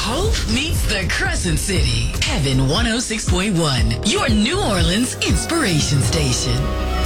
Hope meets the Crescent City. Heaven 106.1, your New Orleans inspiration station.